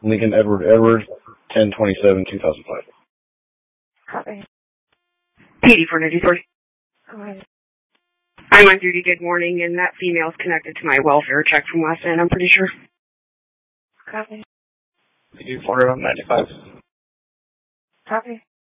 Lincoln Edward, 10/27/2005. Copy. PD for energy source. Go ahead. I'm on duty, good morning, and that female's connected to my welfare check from last night, I'm pretty sure. Copy. PD 495. Copy.